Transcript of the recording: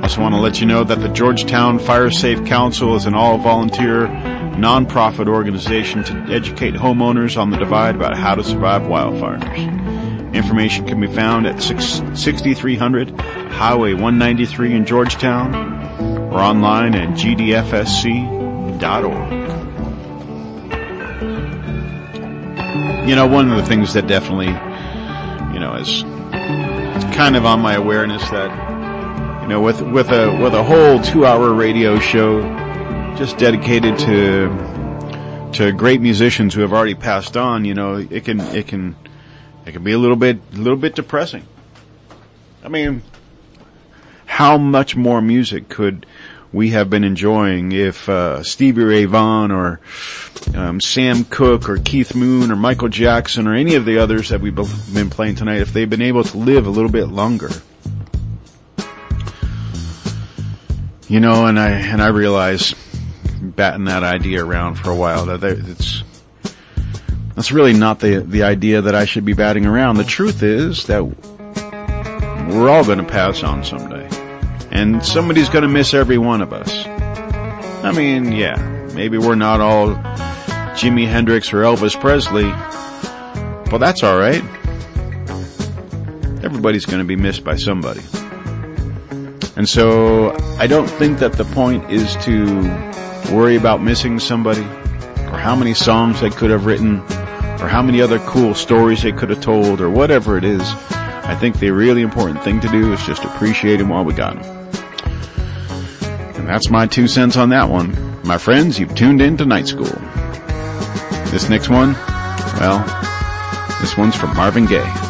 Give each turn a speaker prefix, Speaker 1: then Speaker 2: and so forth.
Speaker 1: Also want to let you know that the Georgetown Fire Safe Council is an all-volunteer, non-profit organization to educate homeowners on the Divide about how to survive wildfires. Information can be found at 6300 Highway 193 in Georgetown or online at gdfsc.org. You know, one of the things that definitely, is kind of on my awareness that, with a whole 2-hour radio show just dedicated to great musicians who have already passed on, it can be a little bit depressing. I mean, how much more music could we have been enjoying if Stevie Ray Vaughan or Sam Cooke or Keith Moon or Michael Jackson or any of the others that we've been playing tonight, if they've been able to live a little bit longer? And I realize, batting that idea around for a while, that that's really not the idea that I should be batting around. The truth is that we're all going to pass on someday, and somebody's going to miss every one of us. I mean, yeah, maybe we're not all Jimi Hendrix or Elvis Presley, but that's all right. Everybody's going to be missed by somebody. And so I don't think that the point is to worry about missing somebody or how many songs they could have written or how many other cool stories they could have told or whatever it is. I think the really important thing to do is just appreciate them while we got them. And that's my 2 cents on that one. My friends, you've tuned in to Night School. This next one, well, this one's from Marvin Gaye.